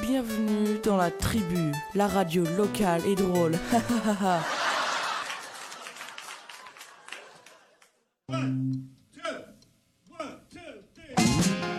bienvenue dans la tribu, la radio locale et drôle. 1,